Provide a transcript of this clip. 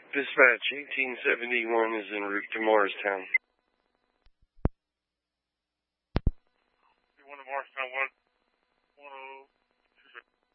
Dispatch 1871 is en route to Morristown. 1 to Morristown 1.